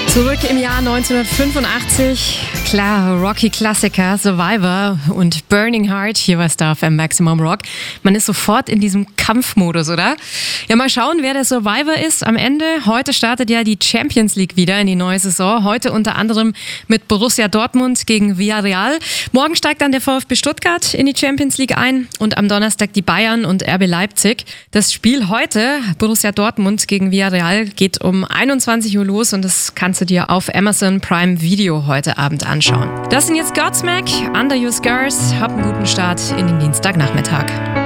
Zurück im Jahr 1985, klar, Rocky-Klassiker, Survivor und Burning Heart, hier bei Star FM Maximum Rock. Man ist sofort in diesem Kampfmodus, oder? Ja, mal schauen, wer der Survivor ist am Ende. Heute startet ja die Champions League wieder in die neue Saison. Heute unter anderem mit Borussia Dortmund gegen Villarreal. Morgen steigt dann der VfB Stuttgart in die Champions League ein und am Donnerstag die Bayern und RB Leipzig. Das Spiel heute, Borussia Dortmund gegen Villarreal, geht um 21 Uhr los und das kannst du dir auf Amazon Prime Video heute Abend anschauen. Das sind jetzt Godsmack, Under Your Scars. Hab einen guten Start in den Dienstagnachmittag.